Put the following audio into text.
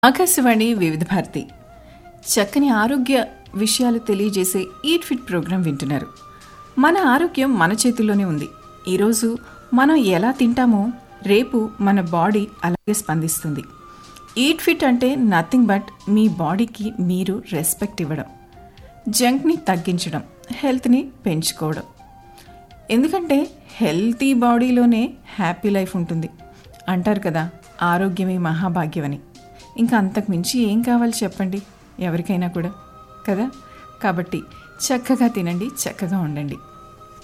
ఆకాశవాణి వివిధ భారతి చక్కని ఆరోగ్య విషయాలు తెలియజేసే ఈట్ ఫిట్ ప్రోగ్రాం వింటున్నారు. మన ఆరోగ్యం మన చేతుల్లోనే ఉంది. ఈరోజు మనం ఎలా తింటామో రేపు మన బాడీ అలాగే స్పందిస్తుంది. ఈట్ ఫిట్ అంటే నథింగ్ బట్ మీ బాడీకి మీరు రెస్పెక్ట్ ఇవ్వడం, జంక్ని తగ్గించడం, హెల్త్ని పెంచుకోవడం. ఎందుకంటే హెల్తీ బాడీలోనే హ్యాపీ లైఫ్ ఉంటుంది అంటారు కదా, ఆరోగ్యమే మహాభాగ్యమని. ఇంకా అంతకు మించి ఏం కావాలి చెప్పండి ఎవరికైనా కూడా కదా. కాబట్టి చక్కగా తినండి, చక్కగా ఉండండి.